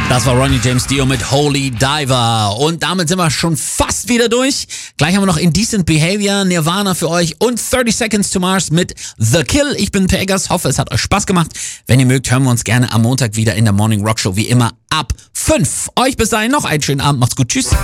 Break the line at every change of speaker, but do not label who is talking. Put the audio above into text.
Das war Ronnie James Dio mit Holy Diver. Und damit sind wir schon fast wieder durch. Gleich haben wir noch Indecent Behavior, Nirvana für euch und 30 Seconds to Mars mit The Kill. Ich bin Pegas, hoffe, es hat euch Spaß gemacht. Wenn ihr mögt, hören wir uns gerne am Montag wieder in der Morning Rock Show, wie immer ab 5. Euch bis dahin noch einen schönen Abend, macht's gut, tschüss.